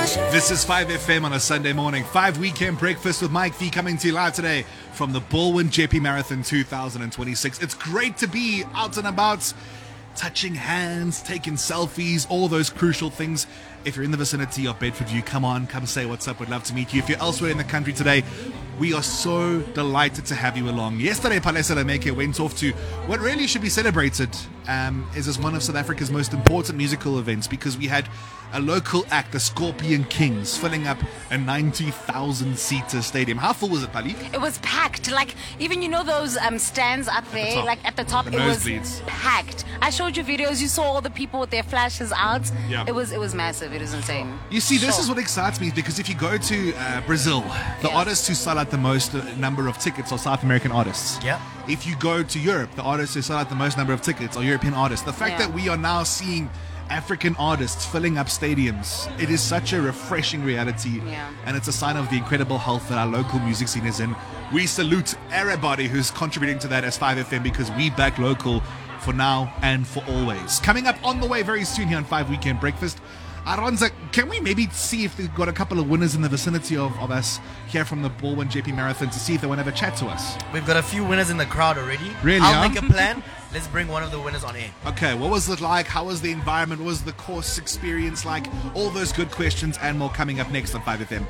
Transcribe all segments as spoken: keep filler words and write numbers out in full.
This is five F M on a Sunday morning. five Weekend Breakfast with Mike V coming to you live today from the Baldwin J P Marathon two thousand twenty-six. It's great to be out and about, touching hands, taking selfies, all those crucial things. If you're in the vicinity of Bedfordview, come on, come say what's up. We'd love to meet you. If you're elsewhere in the country today, we are so delighted to have you along. Yesterday, Palesa Lameke went off to what really should be celebrated um, is as one of South Africa's most important musical events, because we had a local act, the Scorpion Kings, filling up a ninety thousand seater stadium. How full was it, Pali? It was packed. Like, even, you know, those um, stands up there, the like at the top, The it was nosebleeds. packed. I showed you videos. You saw all the people with their flashes out. Yeah. It was it was massive. It was insane. You see, this Sure. is what excites me, because if you go to uh, Brazil, the Yeah. artists who sell out the most uh, number of tickets are South American artists. Yeah. If you go to Europe, the artists who sell out the most number of tickets are European artists. The fact Yeah. that we are now seeing African artists filling up stadiums, it is such a refreshing reality. Yeah. And it's a sign of the incredible health that our local music scene is in. We salute everybody who's contributing to that as five F M, because we back local for now and for always. Coming up on the way very soon here on five Weekend Breakfast, Aronza, can we maybe see if they've got a couple of winners in the vicinity of, of us here from the Baldwin J P Marathon, to see if they want to have a chat to us? We've got a few winners in the crowd already. Really, I'll huh? make a plan. Let's bring one of the winners on air. Okay, what was it like? How was the environment? What was the course experience like? All those good questions and more coming up next on five F M.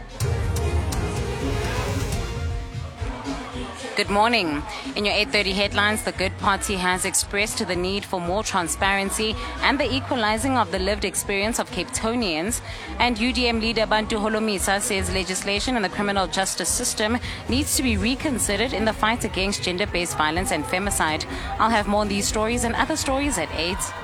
Good morning. In your eight thirty headlines, the Good Party has expressed the need for more transparency and the equalizing of the lived experience of Cape Townians. And U D M leader Bantu Holomisa says legislation in the criminal justice system needs to be reconsidered in the fight against gender-based violence and femicide. I'll have more on these stories and other stories at eight.